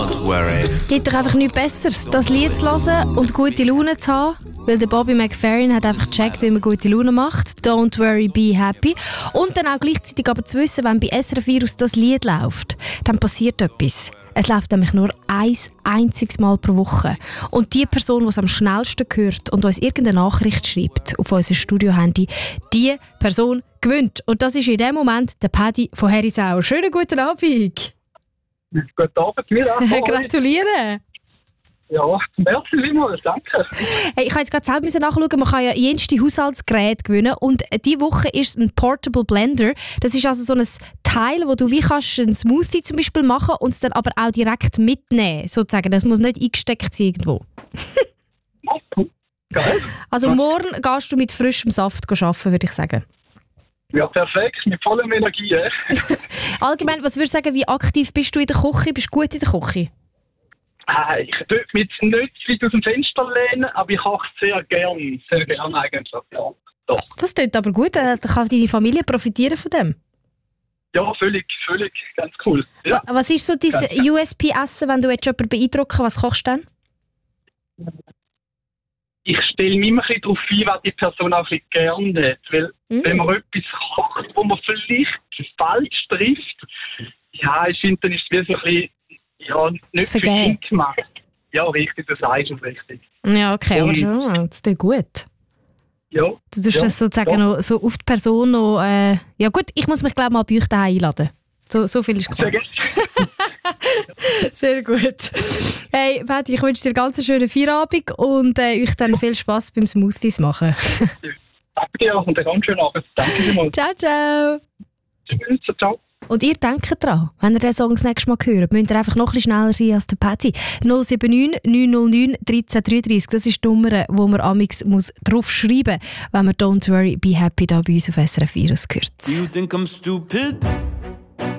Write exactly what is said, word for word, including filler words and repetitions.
Don't worry. Geht doch einfach nichts Besseres, das Lied zu hören und gute Laune zu haben. Weil der Bobby McFerrin hat einfach gecheckt, wie man gute Laune macht. Don't worry, be happy. Und dann auch gleichzeitig aber zu wissen, wenn bei S R F Virus das Lied läuft, dann passiert etwas. Es läuft nämlich nur ein einziges Mal pro Woche. Und die Person, die es am schnellsten hört und uns irgendeine Nachricht schreibt auf unser Studio-Handy, die Person gewinnt. Und das ist in dem Moment der Paddy von Herisau. Schönen guten Abend. Guten Abend, mir auch. Gratuliere. Ja, merci vielmals, danke. Hey, ich habe jetzt gerade selber nachschauen, man kann ja jenste Haushaltsgeräte gewinnen und diese Woche ist ein Portable Blender. Das ist also so ein Teil, wo du wie kannst einen Smoothie zum Beispiel machen und es dann aber auch direkt mitnehmen, sozusagen. Das muss nicht eingesteckt sein irgendwo. Geil. Also morgen gehst du mit frischem Saft arbeiten, würde ich sagen. Ja, perfekt, mit voller Energie. Eh? Allgemein, was würdest du sagen, wie aktiv bist du in der Küche? Bist du gut in der Küche? Äh, ich dürfte mich jetzt nicht weit aus dem Fenster lehnen, aber ich koche sehr gern. Sehr gern eigentlich, ja. Doch. Das klingt aber gut, dann kann deine Familie profitieren von dem. Ja, völlig, völlig, ganz cool. Ja. Was ist so dein U S P-Essen, wenn du jetzt jemanden beeindrucken willst? Was kochst du dann? Ich stelle mich immer ein bisschen darauf ein, was die Person auch ein bisschen gerne hat. Weil, mm. wenn man etwas kocht, wo man vielleicht falsch trifft, ja, ich finde, dann ist es wie so ein bisschen, ja, nicht für Kind gemacht. Ja, richtig, das sagst du richtig. Ja, okay, aber schon, das ist gut. Ja. Du tust ja, das sozusagen ja. noch so auf die Person noch, äh, ja gut, ich muss mich glaube mal bei euch daheim einladen. So, so viel ist klar. Sehr gut. Hey, Paddy, ich wünsche dir ganz einen schönen Feierabend und äh, euch dann viel Spass beim Smoothies machen. Danke dir und einen ganz schönen Abend. Danke vielmals. Ciao, ciao. Tschüss, ciao. Und ihr denkt dran, wenn ihr diesen Song das nächste Mal hört, müsst ihr einfach noch ein bisschen schneller sein als der Paddy. null sieben neun neun null neun eins drei drei drei, das ist die Nummer, wo man amix muss drauf schreiben muss, wenn man «Don't worry, be happy» da bei uns auf S R F Virus hört. You think I'm stupid?